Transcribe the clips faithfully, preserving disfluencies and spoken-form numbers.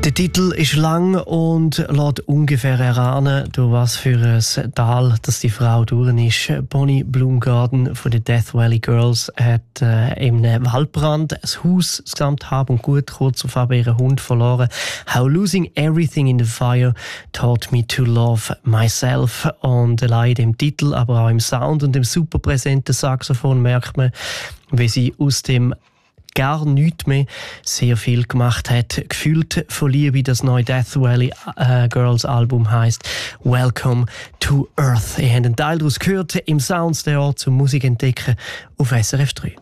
Der Titel ist lang und lässt ungefähr erahnen, durch was für ein Tal dass die Frau durch ist. Bonnie Bloomgarden von den Death Valley Girls hat äh, in einem Waldbrand ein Haus, das gesamte Hab und Gut, kurz auf aber ihren Hund verloren. How losing everything in the fire taught me to love myself. Und allein im Titel, aber auch im Sound und dem super präsenten Saxophon merkt man, wie sie aus dem gar nichts mehr sehr viel gemacht hat. Gefühlt von Liebe, das neue Death Valley äh, Girls Album heisst Welcome to Earth. Ihr habt einen Teil daraus gehört im Sounds der Ort zum Musik entdecken auf S R F drei.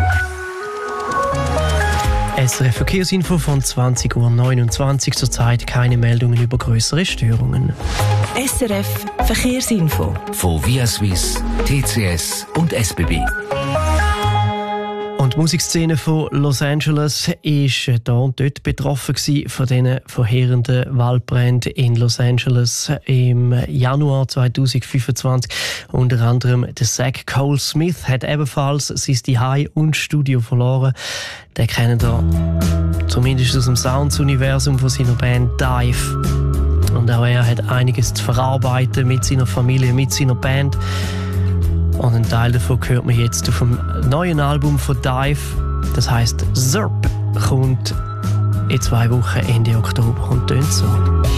S R F Verkehrsinfo von zwanzig Uhr neunundzwanzig. Zurzeit keine Meldungen über größere Störungen. S R F Verkehrsinfo von Via Swiss, T C S und S B B. Und die Musikszene von Los Angeles war hier und dort betroffen von diesen verheerenden Waldbränden in Los Angeles im Januar zweitausendfünfundzwanzig. Unter anderem der Zach Cole Smith hat ebenfalls sein Zuhause und Studio verloren. Den kennen ihr zumindest aus dem Sounds-Universum von seiner Band Dive. Und auch er hat einiges zu verarbeiten mit seiner Familie, mit seiner Band. Und einen Teil davon hört man jetzt auf dem neuen Album von Dive. Das heisst Zerp, kommt in zwei Wochen Ende Oktober und tönt so.